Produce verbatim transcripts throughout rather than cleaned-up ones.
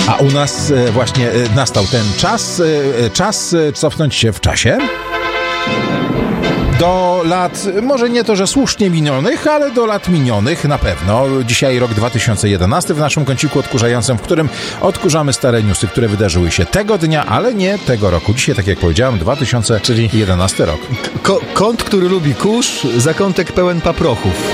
A u nas e, właśnie e, nastał ten czas, e, czas e, cofnąć się w czasie do lat, może nie to, że słusznie minionych, ale do lat minionych na pewno. Dzisiaj rok dwa tysiące jedenasty w naszym kąciku odkurzającym, w którym odkurzamy stare newsy, które wydarzyły się tego dnia, ale nie tego roku. Dzisiaj, tak jak powiedziałem, dwa tysiące jedenasty rok. Ko- kąt, który lubi kurz, zakątek pełen paprochów.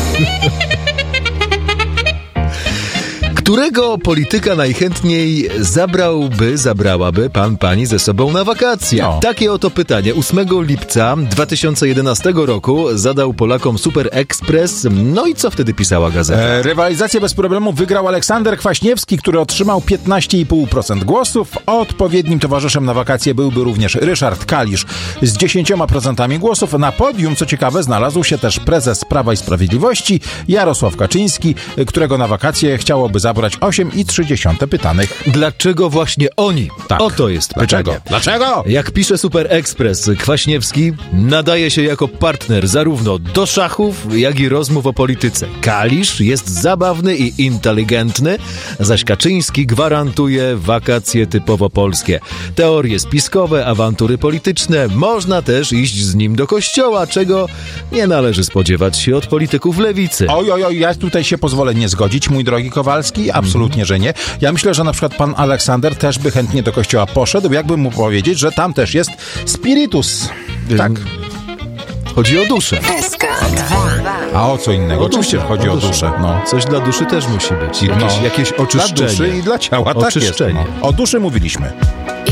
Którego polityka najchętniej zabrałby, zabrałaby pan, pani ze sobą na wakacje? No. Takie oto pytanie ósmego lipca dwa tysiące jedenastego roku zadał Polakom Super Express. No i co wtedy pisała gazeta? E, rywalizację bez problemu wygrał Aleksander Kwaśniewski, który otrzymał piętnaście i pół procent głosów. Odpowiednim towarzyszem na wakacje byłby również Ryszard Kalisz z dziesięć procent głosów. Na podium, co ciekawe, znalazł się też prezes Prawa i Sprawiedliwości Jarosław Kaczyński, którego na wakacje chciałoby zabrać osiem i trzy dziesiąte pytanych. Dlaczego właśnie oni? Tak. Oto jest Dlaczego? pytanie. Dlaczego? Jak pisze Super Express, Kwaśniewski nadaje się jako partner zarówno do szachów, jak i rozmów o polityce. Kalisz jest zabawny i inteligentny, zaś Kaczyński gwarantuje wakacje typowo polskie. Teorie spiskowe, awantury polityczne, można też iść z nim do kościoła, czego nie należy spodziewać się od polityków lewicy. Oj, oj, oj, ja tutaj się pozwolę nie zgodzić, mój drogi Kowalski, absolutnie, że nie. Ja myślę, że na przykład pan Aleksander też by chętnie do kościoła poszedł, jakby mu powiedzieć, że tam też jest spiritus. Tak. Chodzi o duszę. A o co innego? O Oczywiście duszę, chodzi o o duszę. duszę. No. Coś dla duszy też musi być. Jakieś, No. jakieś Dla oczyszczenie. duszy i dla ciała, tak jest. Oczyszczenie. No. O duszy mówiliśmy.